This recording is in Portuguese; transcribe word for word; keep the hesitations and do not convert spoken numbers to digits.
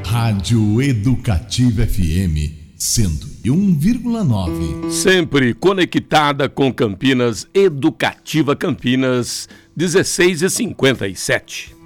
Rádio Educativa F M cento e um vírgula nove. Sempre conectada com Campinas, Educativa Campinas, dezesseis e cinquenta e sete.